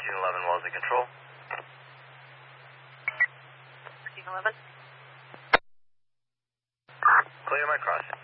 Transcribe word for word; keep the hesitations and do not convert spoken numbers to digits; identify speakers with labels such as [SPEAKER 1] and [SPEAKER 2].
[SPEAKER 1] fourteen eleven, Wellesley Control.
[SPEAKER 2] fourteen eleven.
[SPEAKER 1] Clear my crossing.